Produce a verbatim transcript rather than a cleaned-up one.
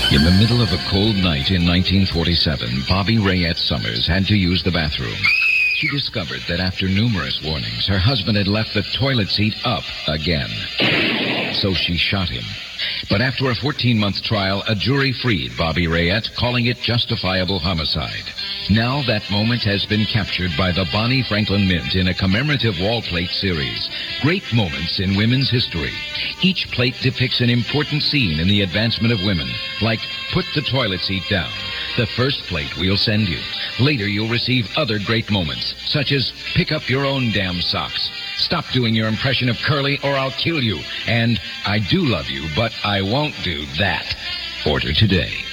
In the middle of a cold night in nineteen forty-seven, Bobby Rayette Summers had to use the bathroom. She discovered that after numerous warnings, her husband had left the toilet seat up again. So she shot him. But after a fourteen-month trial, a jury freed Bobby Rayette, calling it justifiable homicide. Now that moment has been captured by the Bonnie Franklin Mint in a commemorative wall plate series. Great moments in women's history. Each plate depicts an important scene in the advancement of women, like put the toilet seat down. The first plate we'll send you. Later you'll receive other great moments, such as pick up your own damn socks. Stop doing your impression of Curly or I'll kill you. And I do love you, but I won't do that. Order today.